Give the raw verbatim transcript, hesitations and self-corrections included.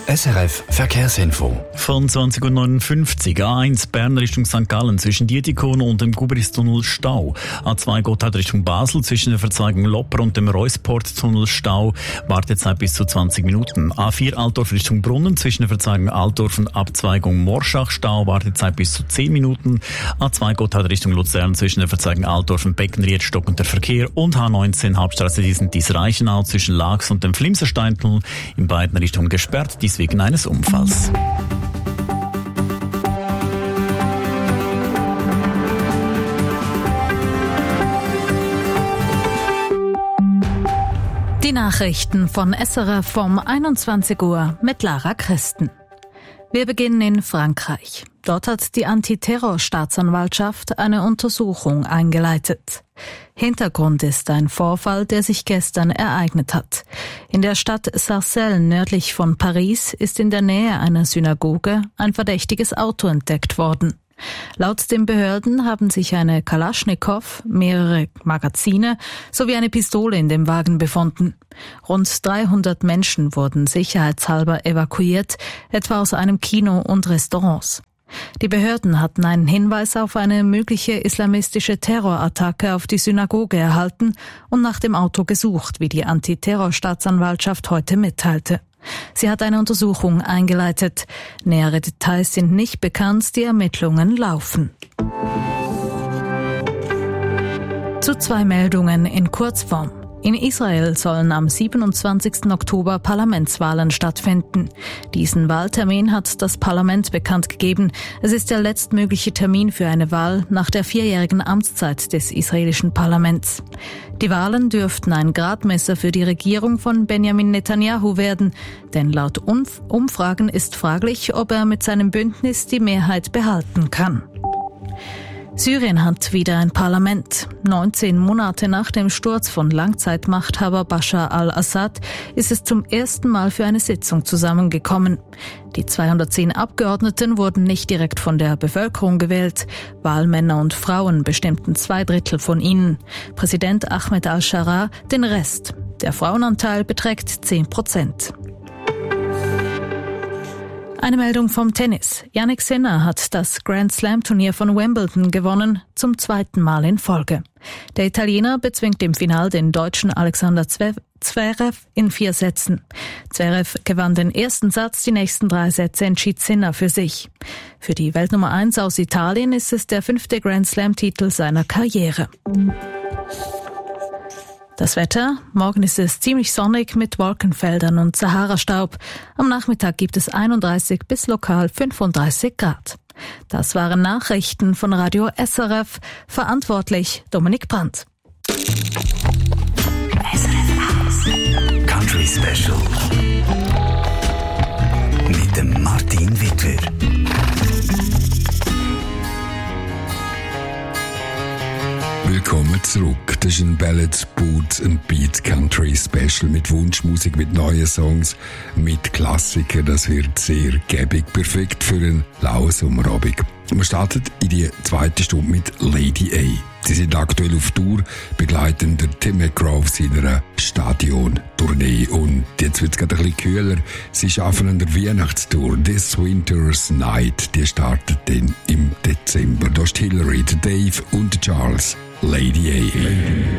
S R F Verkehrsinfo. Von zwanzig Uhr neunundfünfzig, A eins Bern Richtung Sankt Gallen zwischen Dietikon und dem Gubristunnel Stau. A zwei Gotthard Richtung Basel zwischen der Verzweigung Lopper und dem Reusport-Tunnel Stau. Wartezeit bis zu zwanzig Minuten. A vier Altdorf Richtung Brunnen zwischen der Verzweigung Altdorf und Abzweigung Morschach Stau. Wartezeit bis zu zehn Minuten. A zwei Gotthard Richtung Luzern zwischen der Verzweigung Altdorf und Beckenried stockender Verkehr. Und H neunzehn Hauptstraße Diesen-Dies-Reichenau zwischen Laax und dem Flimsersteintunnel in beiden Richtungen gesperrt. Dies wegen eines Unfalls. Die Nachrichten von S R F um einundzwanzig Uhr mit Lara Christen. Wir beginnen in Frankreich. Dort hat die Antiterror-Staatsanwaltschaft eine Untersuchung eingeleitet. Hintergrund ist ein Vorfall, der sich gestern ereignet hat. In der Stadt Sarcelles nördlich von Paris ist in der Nähe einer Synagoge ein verdächtiges Auto entdeckt worden. Laut den Behörden haben sich eine Kalaschnikow, mehrere Magazine sowie eine Pistole in dem Wagen befunden. Rund dreihundert Menschen wurden sicherheitshalber evakuiert, etwa aus einem Kino und Restaurants. Die Behörden hatten einen Hinweis auf eine mögliche islamistische Terrorattacke auf die Synagoge erhalten und nach dem Auto gesucht, wie die Antiterror-Staatsanwaltschaft heute mitteilte. Sie hat eine Untersuchung eingeleitet. Nähere Details sind nicht bekannt, die Ermittlungen laufen. Zu zwei Meldungen in Kurzform. In Israel sollen am siebenundzwanzigsten Oktober Parlamentswahlen stattfinden. Diesen Wahltermin hat das Parlament bekannt gegeben. Es ist der letztmögliche Termin für eine Wahl nach der vierjährigen Amtszeit des israelischen Parlaments. Die Wahlen dürften ein Gradmesser für die Regierung von Benjamin Netanyahu werden, denn laut Umfragen ist fraglich, ob er mit seinem Bündnis die Mehrheit behalten kann. Syrien hat wieder ein Parlament. neunzehn Monate nach dem Sturz von Langzeitmachthaber Bashar al-Assad ist es zum ersten Mal für eine Sitzung zusammengekommen. Die zweihundertzehn Abgeordneten wurden nicht direkt von der Bevölkerung gewählt. Wahlmänner und Frauen bestimmten zwei Drittel von ihnen. Präsident Ahmed al-Sharaa den Rest. Der Frauenanteil beträgt zehn Prozent. Eine Meldung vom Tennis. Jannik Sinner hat das Grand Slam Turnier von Wimbledon gewonnen, zum zweiten Mal in Folge. Der Italiener bezwingt im Final den Deutschen Alexander Zverev in vier Sätzen. Zverev gewann den ersten Satz, die nächsten drei Sätze entschied Sinner für sich. Für die Weltnummer eins aus Italien ist es der fünfte Grand Slam Titel seiner Karriere. Das Wetter: Morgen ist es ziemlich sonnig mit Wolkenfeldern und Sahara-Staub. Am Nachmittag gibt es einunddreißig bis lokal fünfunddreißig Grad. Das waren Nachrichten von Radio S R F. Verantwortlich Dominik Brandt. S R F Country Special mit dem Martin Wittwer. Willkommen zurück. Das ist ein Ballads, Boots and Beat Country Special mit Wunschmusik, mit neuen Songs, mit Klassikern. Das wird sehr gäbig, perfekt für einen lauen Sommerabend. Wir starten in die zweite Stunde mit Lady A. Sie sind aktuell auf Tour, begleiten der Tim McGraw auf seiner Stadion-Tournee. Und jetzt wird es gerade ein bisschen kühler. Sie schaffen an der Weihnachtstour This Winter's Night. Die startet dann im Dezember. Da ist Hillary, Dave und Charles. Lady A.